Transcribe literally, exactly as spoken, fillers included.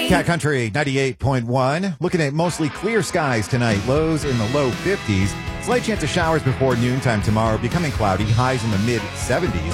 Cat Country ninety-eight point one. Looking at mostly clear skies tonight. Lows in the low fifties. Slight chance of showers before noontime tomorrow. Becoming cloudy. Highs in the mid seventies.